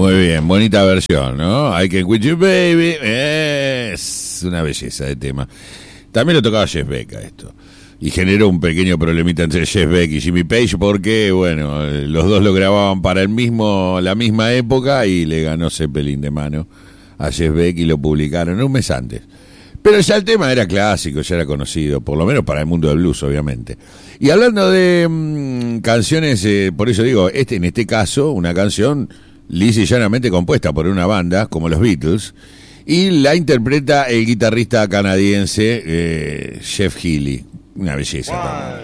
Muy bien, bonita versión, ¿no? I Can Quit You Baby. Es una belleza de tema. También lo tocaba Jeff Beck a esto. Y generó un pequeño problemita entre Jeff Beck y Jimmy Page porque, bueno, los dos lo grababan para la misma época y le ganó Zeppelin de mano a Jeff Beck y lo publicaron un mes antes. Pero ya el tema era clásico, ya era conocido, por lo menos para el mundo del blues, obviamente. Y hablando de canciones, por eso digo, en este caso, una canción lisa y llanamente compuesta por una banda como los Beatles, y la interpreta el guitarrista canadiense Jeff Healey. Una belleza.